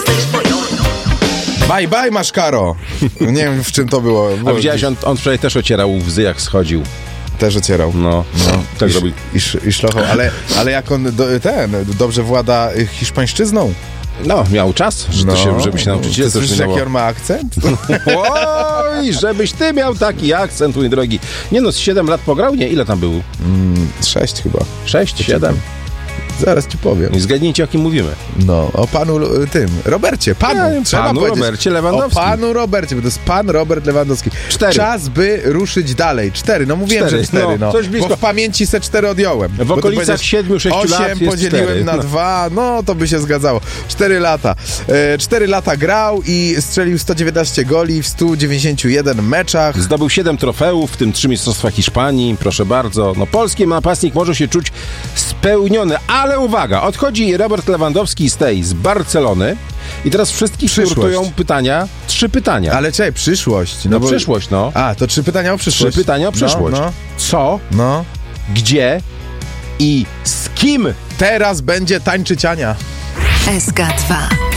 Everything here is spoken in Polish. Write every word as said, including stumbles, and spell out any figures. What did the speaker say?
Bye bye, Maszkaro. Nie wiem, w czym to było. A widziałeś, on, on wczoraj też ocierał łzy, jak schodził. Też ocierał. No, no tak I, robi. I, i, i szlochał, ale, ale jak on do, ten dobrze włada hiszpańszczyzną. No, miał czas, że No, to się, żeby się nauczyć. Ty słyszysz, jaki on ma akcent? Oj, żebyś ty miał taki akcent, mój drogi. Nie no, z siedem lat pograł? Nie, ile tam był? Mm, sześć chyba. Sześć, siedem. Zaraz ci powiem. I zgadnijcie, o kim mówimy. No, o panu tym, Robercie, panu, Ja, trzeba panu powiedzieć. Robercie Lewandowskim. O panu Robercie, bo to jest pan Robert Lewandowski. Cztery. Czas, by ruszyć dalej. Cztery, no mówiłem, Cztery, że cztery, no. no, coś blisko. Bo w pamięci se cztery odjąłem. W Bo ty okolicach powiedziałeś siedmiu, sześciu lat osiem jest podzieliłem cztery. na dwa, no to by się zgadzało. Cztery lata. E, cztery lata grał i strzelił sto dziewiętnaście goli w stu dziewięćdziesięciu jeden meczach. Zdobył siedem trofeów, w tym trzy mistrzostwa Hiszpanii, proszę bardzo. No, polski napastnik może się czuć spełniony, ale uwaga, odchodzi Robert Lewandowski z tej, z Barcelony i teraz wszystkich Przyszłość. nurtują pytania, trzy pytania. Ale czekaj, przyszłość. no bo... przyszłość, no. A, to trzy pytania o przyszłość. Trzy pytania o przyszłość. No, Co, no, no. gdzie i z kim? Teraz będzie tańczyć Ania. S K dwa.